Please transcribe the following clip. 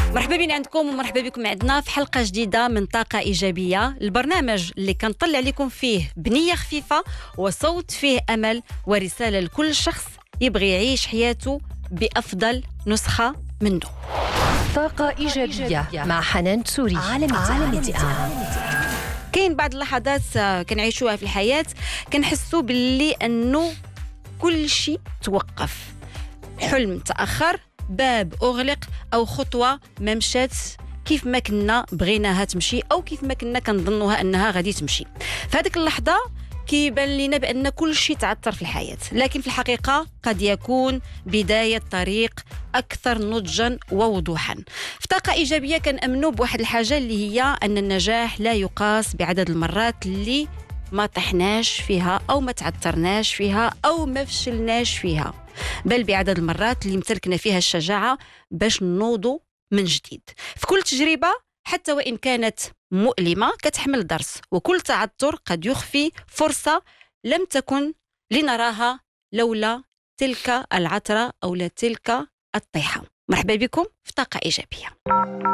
مرحبا بين عندكم ومرحبا بكم عندنا في حلقة جديدة من طاقة إيجابية، البرنامج اللي كنطلع لكم فيه بنية خفيفة وصوت فيه أمل ورسالة لكل شخص يبغي يعيش حياته بأفضل نسخة منه. طاقة إيجابية مع حنان تسوري. عالم كاين بعض اللحظات كنعيشوها في الحياة كنحسوا باللي أنه كل شيء توقف، حلم تأخر، باب أغلق، أو خطوة ما مشات كيف ما كنا بغيناها تمشي أو كيف ما كنا كنظنوها أنها غادي تمشي. في هذيك اللحظة كيبان لنا بأن كل شيء تعثر في الحياة، لكن في الحقيقة قد يكون بداية طريق أكثر نضجا ووضوحا. في طاقة إيجابية كنأمنوا بواحد الحاجة اللي هي أن النجاح لا يقاس بعدد المرات اللي ما طحناش فيها أو ما تعثرناش فيها أو ما فشلناش فيها، بل بعدد المرات اللي امتلكنا فيها الشجاعة باش نوضوا من جديد. في كل تجربة حتى وإن كانت مؤلمة كتحمل درس، وكل تعثر قد يخفي فرصة لم تكن لنراها لولا تلك العثرة أو لا تلك الطيحة. مرحبا بكم في طاقة إيجابية.